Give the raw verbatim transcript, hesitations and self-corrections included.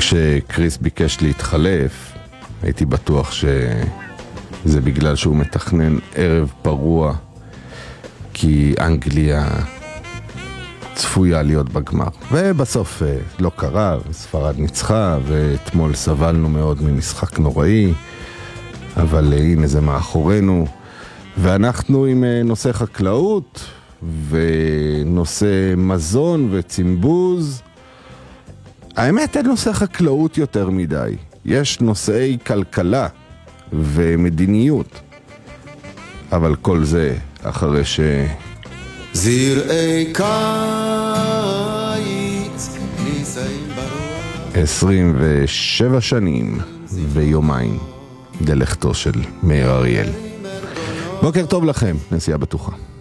כשקריס ביקש להתחלף, הייתי בטוח שזה בגלל שהוא מתכנן ערב פרוע, כי אנגליה צפויה להיות בגמר. ובסוף לא קרה, ספרד ניצחה, ואתמול סבלנו מאוד ממשחק נוראי, אבל הנה זה מאחורינו. ואנחנו עם נושא חקלאות, ונושא מזון וצימבוז. האמת, אין נושא חקלאות יותר מדי. יש נושאי כלכלה ומדיניות. אבל כל זה אחרי ש... זרעי קיץ נישאים ברוח. עשרים ושבע שנים ויומיים דלכתו של מאיר אריאל. בוקר טוב לכם, נסיעה בטוחה.